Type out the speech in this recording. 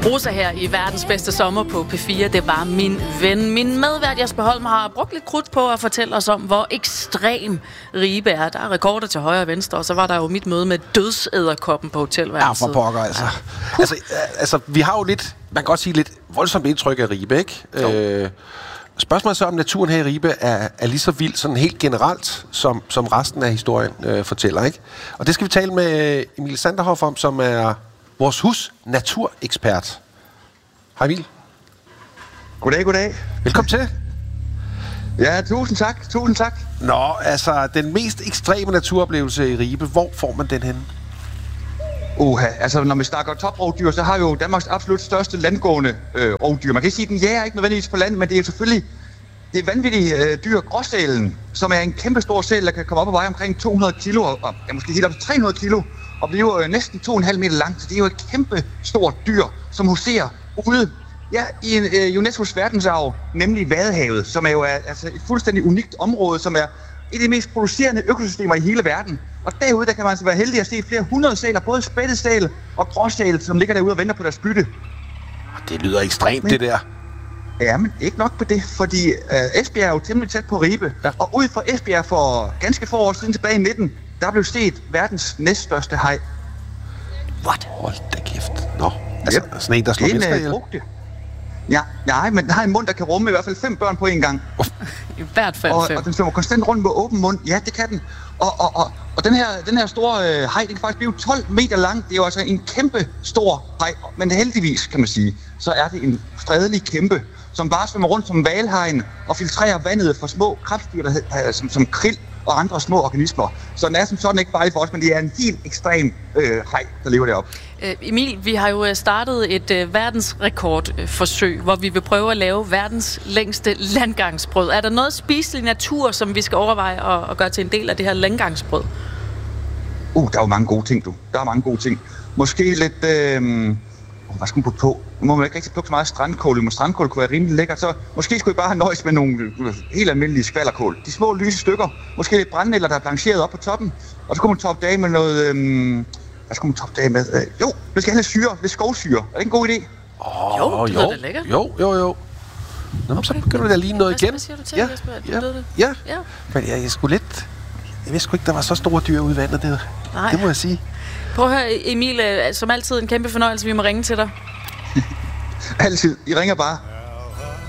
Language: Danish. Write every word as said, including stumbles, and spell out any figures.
Rosa her i verdens bedste sommer på P fire. Det var min ven. Min medvært Jesper Holm har brugt lidt krudt på at fortælle os om, hvor ekstrem Ribe er. Der er rekorder til højre og venstre, og så var der jo mit møde med dødsæderkoppen på hotelværelset. Ja, for pokker, altså. Ja. altså. Altså, vi har jo lidt, man kan godt sige lidt voldsomt indtryk af Ribe, ikke? Øh, spørgsmålet så, om naturen her i Ribe er, er lige så vild, sådan helt generelt, som, som resten af historien øh, fortæller, ikke? Og det skal vi tale med Emil Sanderhoff om, som er vores hus naturekspert. Hej Emil. Goddag, goddag. Velkommen til. Ja, tusind tak, tusind tak. Nå, altså, den mest ekstreme naturoplevelse i Ribe, hvor får man den henne? Uha, altså når vi snakker toprovdyr, så har jo Danmarks absolut største landgående øh, rovdyr. Man kan sige, at den jager ikke nødvendigvis på land, men det er jo selvfølgelig det er vanvittige øh, dyr, gråsælen, som er en kæmpe stor sæl, der kan komme op og veje omkring to hundrede kilo, og, og ja, måske helt op til tre hundrede kilo, og blive øh, næsten to komma fem meter langt. Så det er jo et kæmpe stort dyr, som huserer ude ja, i en, øh, UNESCO's verdensarv, nemlig Vadehavet, som er jo er, altså et fuldstændig unikt område, som er et af de mest producerende økosystemer i hele verden. Og derude, der kan man altså være heldig at se flere hundrede sæler, både spættesæl og gråsæl, som ligger derude og venter på deres bytte. Det lyder ekstremt, men, det der. Ja, men ikke nok på det, fordi øh, Esbjerg er jo temmelig tæt på Ribe. Ja. Og ud fra Esbjerg for ganske få år siden, tilbage i nitten, der blev set verdens næststørste haj. What? Hold da kæft. Nå, altså yep. Sådan en, der slår mennesker ihjel. Ja, nej, men den har en mund, der kan rumme i hvert fald fem børn på en gang. I hvert fald og, fem. Og den svømmer konstant rundt med åben mund. Ja, det kan den. Og, og, og, og den, her, den her store øh, haj, den kan faktisk blive tolv meter lang. Det er jo altså en kæmpe stor haj. Men heldigvis, kan man sige, så er det en fredelig kæmpe, som bare svømmer rundt som hvalhajen og filtrerer vandet for små krebsdyr, der, øh, som, som krill og andre små organismer. Så den er som sådan ikke farlig for os, men det er en helt ekstrem øh, haj, der lever deroppe. Øh, Emil, vi har jo startet et øh, verdensrekordforsøg, hvor vi vil prøve at lave verdens længste landgangsbrød. Er der noget spiselig natur, som vi skal overveje at, at gøre til en del af det her landgangsbrød? Uh, der er jo mange gode ting, du. Der er mange gode ting. Måske lidt... Øh... Hvad skal man putte på? Nu må man ikke rigtig plukke så meget strandkål, men strandkål kunne være rimelig lækkert, så måske skulle vi bare have nøjes med nogle helt almindelige skvallerkål. De små lyse stykker, måske lidt brændenælder, der er blancheret op på toppen, og så kunne man toppe det af med noget... Øhm, hvad skulle man toppe det af med? Øh, jo, vi skal have lidt syre, lidt skovsyre. Er det en god idé? Åh, oh, jo, det jo, det lækkert. jo, jo, jo. Nå, okay. Så begynder der lige noget hvad, igen. Hvad siger du til, ja, Jesper? ja, det? ja, ja. Men jeg, jeg skulle lidt... Jeg vidste sgu ikke, der var så store dyr ude i vandet. Det, det må jeg sige. Prøv at høre, Emil, som altid en kæmpe fornøjelse, vi må ringe til dig. Altid. I ringer bare.